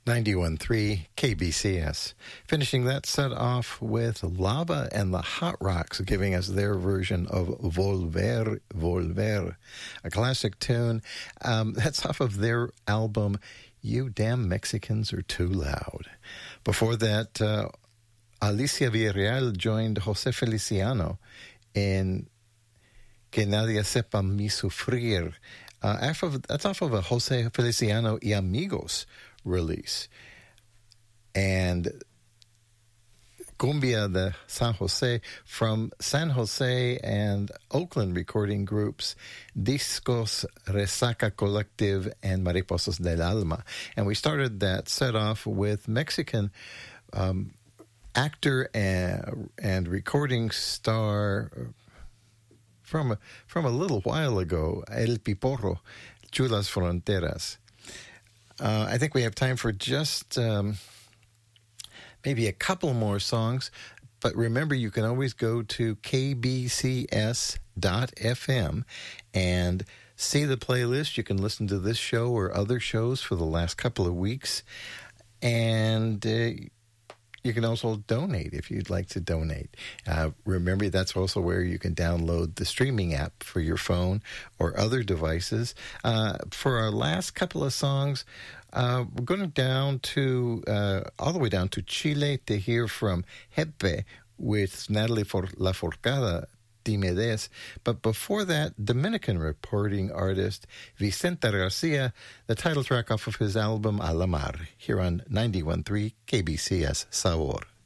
91.3 KBCS. Finishing that set off with Lava and the Hot Rocks giving us their version of Volver, Volver, a classic tune. That's off of their album, You Damn Mexicans Are Too Loud. Before that, Alicia Villarreal joined José Feliciano in Que Nadie Sepa Mi Sufrir. That's off of a José Feliciano y Amigos release. And Cumbia de San Jose from San Jose and Oakland recording groups Discos Resaca Collective and Mariposas del Alma. And we started that set off with Mexican actor and recording star from a little while ago, El Piporro, Chulas Fronteras. I think we have time for just maybe a couple more songs. But remember, you can always go to kbcs.fm and see the playlist. You can listen to this show or other shows for the last couple of weeks. And you can also donate if you'd like to donate. Remember, that's also where you can download the streaming app for your phone or other devices. For our last couple of songs, we're going down to all the way down to Chile to hear from Jepe with Natalie Lafourcade, Dime Des. But before that, Dominican reporting artist Vicente Garcia, the title track off of his album A la Mar, here on 91.3 KBCS Sabor.